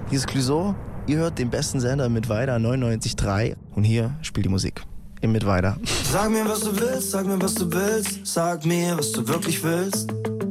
Hier ist Clouseau, ihr hört den besten Sender Mittweida 99.3 und hier spielt die Musik im Mittweida. Sag mir, was du willst, sag mir, was du willst, sag mir, was du wirklich willst.